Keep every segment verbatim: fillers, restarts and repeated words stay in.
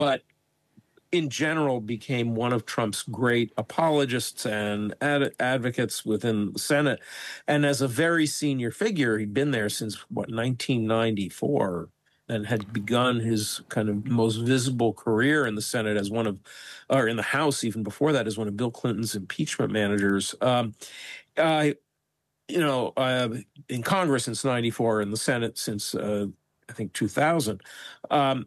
but in general became one of Trump's great apologists and ad- advocates within the Senate. And as a very senior figure, he'd been there since, what, nineteen ninety-four, and had begun his kind of most visible career in the Senate as one of, or in the House even before that, as one of Bill Clinton's impeachment managers. Um, uh, you know, uh, in Congress since ninety-four, in the Senate since, uh, I think, two thousand. Um,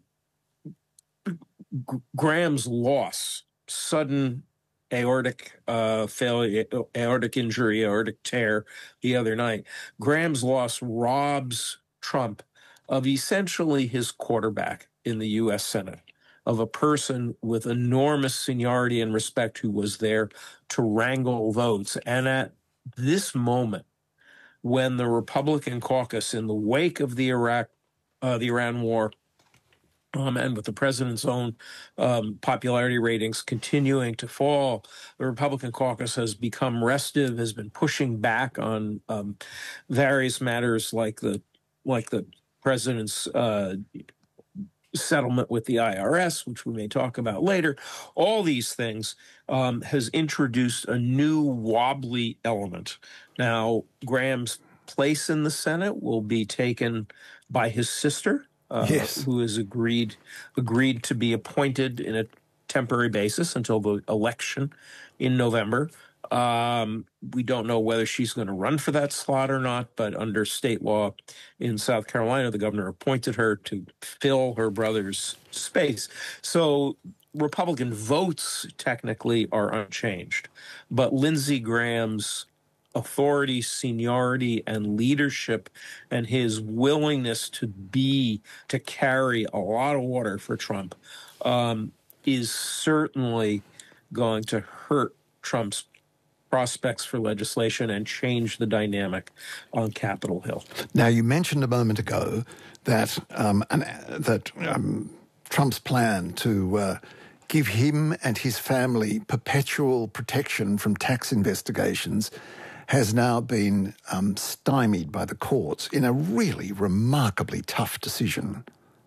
Graham's loss, sudden aortic uh, failure, aortic injury, aortic tear the other night. Graham's loss robs Trump of essentially his quarterback in the U S Senate, of a person with enormous seniority and respect who was there to wrangle votes. And at this moment, when the Republican caucus, in the wake of the Iraq, uh, the Iran war, Um, and with the president's own um, popularity ratings continuing to fall, the Republican caucus has become restive, has been pushing back on um, various matters like the like the president's uh, settlement with the I R S, which we may talk about later. All these things um, has introduced a new wobbly element. Now, Graham's place in the Senate will be taken by his sister, Uh, yes. who has agreed agreed to be appointed in a temporary basis until the election in November. Um, we don't know whether she's going to run for that slot or not, but under state law in South Carolina, the governor appointed her to fill her brother's space. So Republican votes technically are unchanged, but Lindsey Graham's authority, seniority, and leadership, and his willingness to be, to carry a lot of water for Trump, um, is certainly going to hurt Trump's prospects for legislation and change the dynamic on Capitol Hill. Now, you mentioned a moment ago that um, an, that um, Trump's plan to uh, give him and his family perpetual protection from tax investigations has now been um, stymied by the courts in a really remarkably tough decision.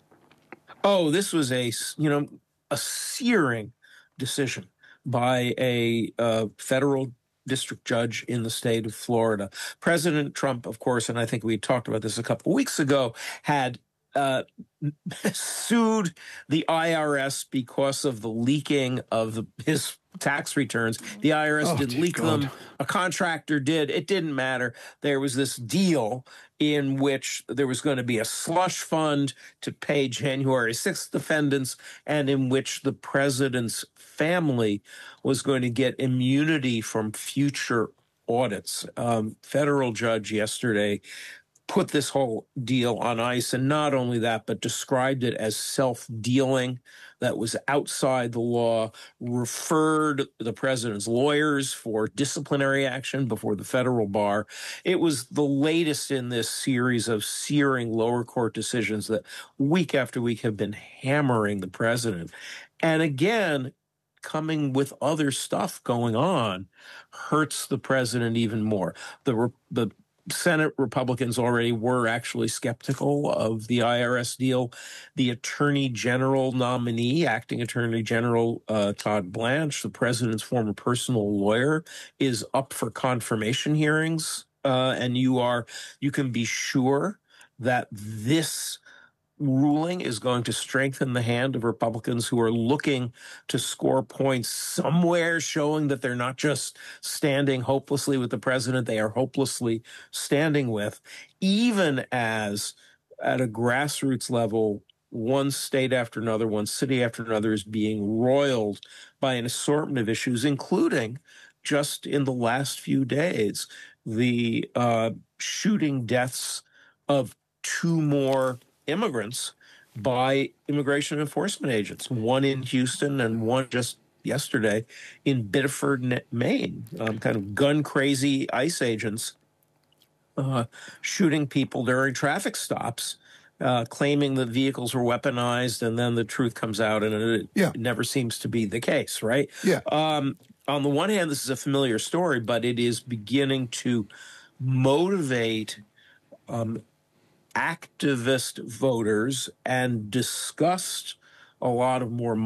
Oh, this was a, you know, a searing decision by a uh, federal district judge in the state of Florida. President Trump, of course, and I think we talked about this a couple of weeks ago, had uh, sued the I R S because of the leaking of the, his tax returns. The I R S Oh, didn't leak God. them. A contractor did. It didn't matter. There was this deal in which there was going to be a slush fund to pay January sixth defendants, and in which the president's family was going to get immunity from future audits. Um, federal judge yesterday put this whole deal on ice, and not only that, but described it as self-dealing that was outside the law, referred the president's lawyers for disciplinary action before the federal bar. It was the latest in this series of searing lower court decisions that week after week have been hammering the president. And again, coming with other stuff going on, hurts the president even more. The the Senate Republicans already were actually skeptical of the I R S deal. The Attorney General nominee, Acting Attorney General uh, Todd Blanche, the president's former personal lawyer, is up for confirmation hearings, uh, and you are you can be sure that this ruling is going to strengthen the hand of Republicans who are looking to score points somewhere, showing that they're not just standing hopelessly with the president, they are hopelessly standing with, even as at a grassroots level, one state after another, one city after another is being roiled by an assortment of issues, including just in the last few days, the uh, shooting deaths of two more immigrants by immigration enforcement agents, one in Houston and one just yesterday in Biddeford, Maine, um, kind of gun-crazy ICE agents uh, shooting people during traffic stops, uh, claiming that vehicles were weaponized, and then the truth comes out, and it, Yeah. it never seems to be the case, right? Yeah. Um, on the one hand, this is a familiar story, but it is beginning to motivate um, activist voters and disgust a lot of more